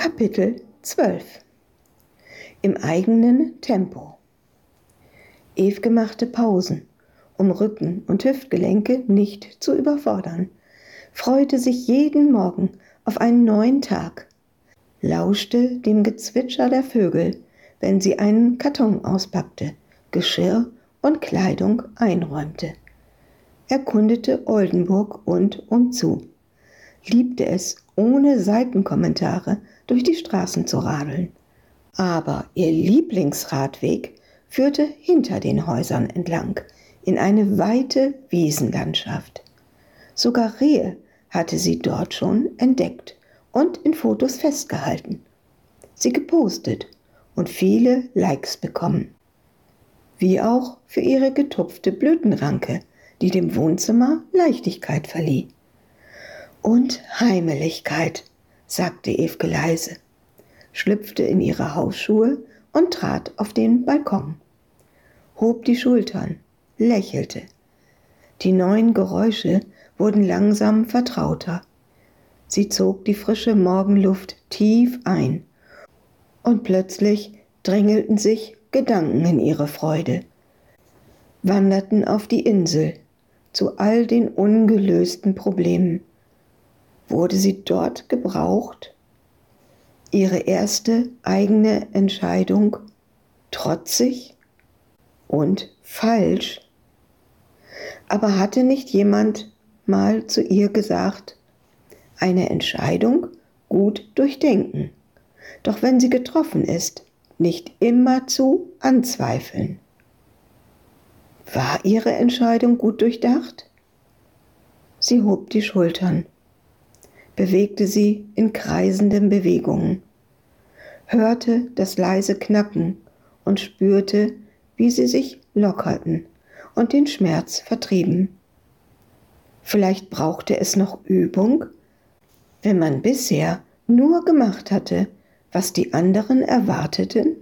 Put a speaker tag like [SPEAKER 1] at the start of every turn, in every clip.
[SPEAKER 1] Kapitel 12 Im eigenen Tempo. Ewke machte Pausen, um Rücken und Hüftgelenke nicht zu überfordern, freute sich jeden Morgen auf einen neuen Tag, lauschte dem Gezwitscher der Vögel, wenn sie einen Karton auspackte, Geschirr und Kleidung einräumte, erkundete Oldenburg und umzu, liebte es, ohne Seitenkommentare durch die Straßen zu radeln. Aber ihr Lieblingsradweg führte hinter den Häusern entlang, in eine weite Wiesenlandschaft. Sogar Rehe hatte sie dort schon entdeckt und in Fotos festgehalten, sie gepostet und viele Likes bekommen. Wie auch für ihre getupfte Blütenranke, die dem Wohnzimmer Leichtigkeit verlieh. Und Heimeligkeit, sagte Ewke leise, schlüpfte in ihre Hausschuhe und trat auf den Balkon, hob die Schultern, lächelte. Die neuen Geräusche wurden langsam vertrauter. Sie zog die frische Morgenluft tief ein und plötzlich drängelten sich Gedanken in ihre Freude, wanderten auf die Insel zu all den ungelösten Problemen. Wurde sie dort gebraucht? Ihre erste eigene Entscheidung trotzig und falsch? Aber hatte nicht jemand mal zu ihr gesagt, eine Entscheidung gut durchdenken, doch wenn sie getroffen ist, nicht immerzu anzweifeln. War ihre Entscheidung gut durchdacht? Sie hob die Schultern, bewegte sie in kreisenden Bewegungen, hörte das leise Knacken und spürte, wie sie sich lockerten und den Schmerz vertrieben. Vielleicht brauchte es noch Übung, wenn man bisher nur gemacht hatte, was die anderen erwarteten?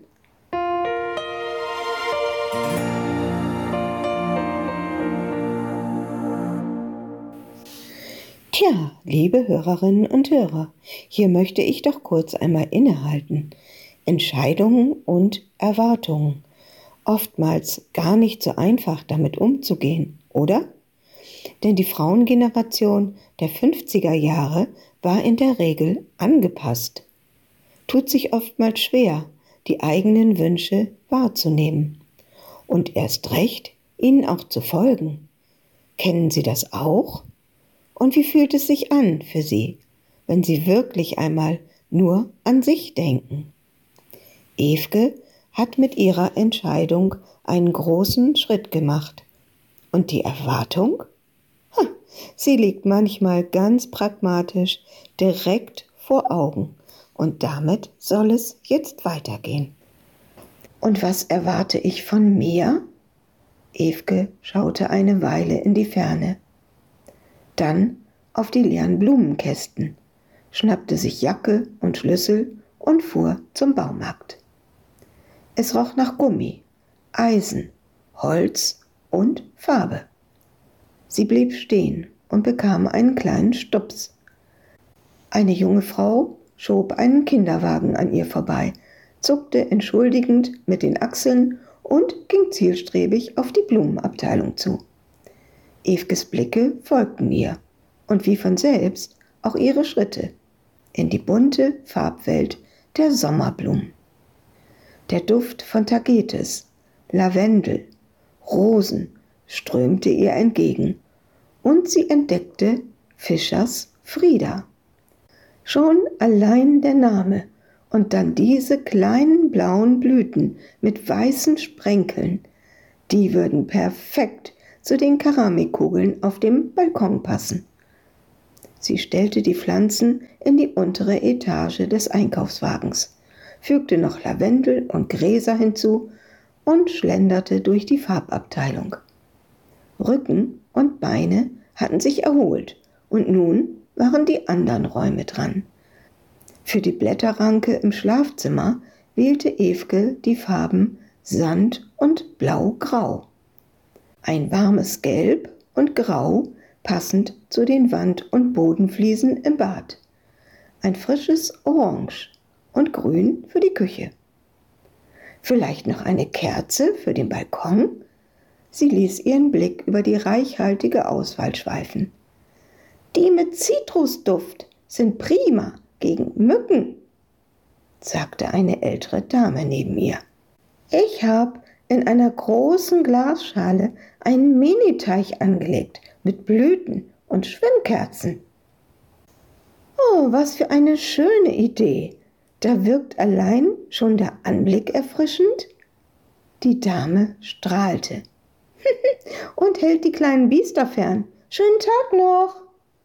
[SPEAKER 1] Tja, liebe Hörerinnen und Hörer, hier möchte ich doch kurz einmal innehalten. Entscheidungen und Erwartungen. Oftmals gar nicht so einfach damit umzugehen, oder? Denn die Frauengeneration der 50er Jahre war in der Regel angepasst. Tut sich oftmals schwer, die eigenen Wünsche wahrzunehmen. Und erst recht, ihnen auch zu folgen. Kennen Sie das auch? Und wie fühlt es sich an für Sie, wenn Sie wirklich einmal nur an sich denken? Ewke hat mit ihrer Entscheidung einen großen Schritt gemacht. Und die Erwartung? Sie liegt manchmal ganz pragmatisch direkt vor Augen. Und damit soll es jetzt weitergehen. Und was erwarte ich von mir? Ewke schaute eine Weile in die Ferne. Dann auf die leeren Blumenkästen, schnappte sich Jacke und Schlüssel und fuhr zum Baumarkt. Es roch nach Gummi, Eisen, Holz und Farbe. Sie blieb stehen und bekam einen kleinen Stups. Eine junge Frau schob einen Kinderwagen an ihr vorbei, zuckte entschuldigend mit den Achseln und ging zielstrebig auf die Blumenabteilung zu. Ewkes Blicke folgten ihr und wie von selbst auch ihre Schritte in die bunte Farbwelt der Sommerblumen. Der Duft von Tagetes, Lavendel, Rosen strömte ihr entgegen und sie entdeckte Fischers Frieda. Schon allein der Name und dann diese kleinen blauen Blüten mit weißen Sprenkeln, die würden perfekt zu den Keramikkugeln auf dem Balkon passen. Sie stellte die Pflanzen in die untere Etage des Einkaufswagens, fügte noch Lavendel und Gräser hinzu und schlenderte durch die Farbabteilung. Rücken und Beine hatten sich erholt und nun waren die anderen Räume dran. Für die Blätterranke im Schlafzimmer wählte Ewke die Farben Sand und Blau-Grau. Ein warmes Gelb und Grau passend zu den Wand- und Bodenfliesen im Bad. Ein frisches Orange und grün für die Küche. Vielleicht noch eine Kerze für den Balkon? Sie ließ ihren Blick über die reichhaltige Auswahl schweifen. Die mit Zitrusduft sind prima gegen Mücken, sagte eine ältere Dame neben ihr. Ich habe in einer großen Glasschale einen Miniteich angelegt mit Blüten und Schwimmkerzen. Oh, was für eine schöne Idee! Da wirkt allein schon der Anblick erfrischend. Die Dame strahlte. Und hält die kleinen Biester fern. Schönen Tag noch!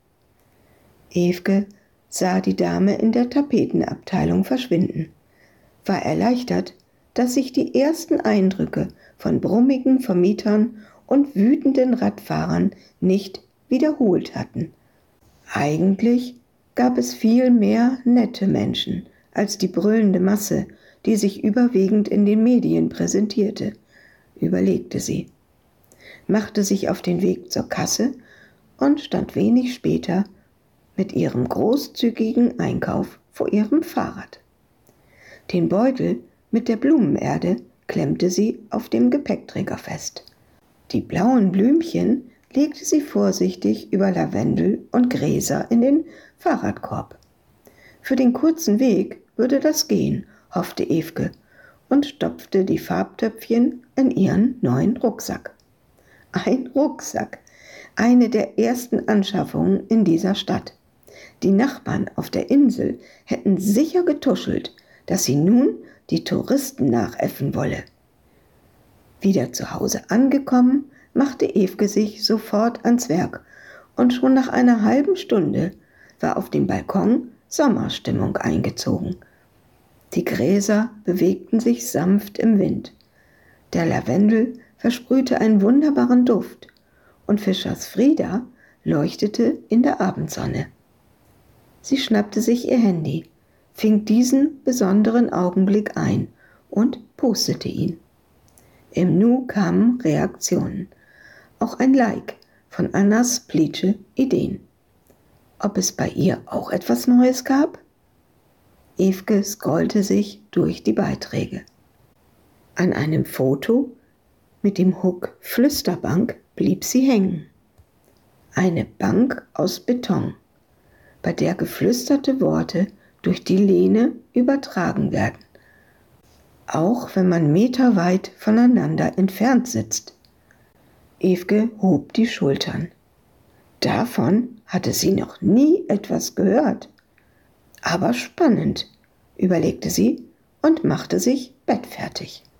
[SPEAKER 1] Evke sah die Dame in der Tapetenabteilung verschwinden, war erleichtert, dass sich die ersten Eindrücke von brummigen Vermietern und wütenden Radfahrern nicht wiederholt hatten. Eigentlich gab es viel mehr nette Menschen als die brüllende Masse, die sich überwiegend in den Medien präsentierte, überlegte sie, machte sich auf den Weg zur Kasse und stand wenig später mit ihrem großzügigen Einkauf vor ihrem Fahrrad. Den Beutel mit der Blumenerde klemmte sie auf dem Gepäckträger fest. Die blauen Blümchen legte sie vorsichtig über Lavendel und Gräser in den Fahrradkorb. Für den kurzen Weg würde das gehen, hoffte Evke und stopfte die Farbtöpfchen in ihren neuen Rucksack. Ein Rucksack, eine der ersten Anschaffungen in dieser Stadt. Die Nachbarn auf der Insel hätten sicher getuschelt, dass sie nun die Touristen nachäffen wolle. Wieder zu Hause angekommen, machte Evke sich sofort ans Werk und schon nach einer halben Stunde war auf dem Balkon Sommerstimmung eingezogen. Die Gräser bewegten sich sanft im Wind. Der Lavendel versprühte einen wunderbaren Duft und Fischers Frieda leuchtete in der Abendsonne. Sie schnappte sich ihr Handy, fing diesen besonderen Augenblick ein und postete ihn. Im Nu kamen Reaktionen. Auch ein Like von Annas Plitsche Ideen. Ob es bei ihr auch etwas Neues gab? Evke scrollte sich durch die Beiträge. An einem Foto mit dem Hook Flüsterbank blieb sie hängen. Eine Bank aus Beton, bei der geflüsterte Worte durch die Lehne übertragen werden, auch wenn man meterweit voneinander entfernt sitzt. Evke hob die Schultern. Davon hatte sie noch nie etwas gehört. Aber spannend, überlegte sie und machte sich bettfertig.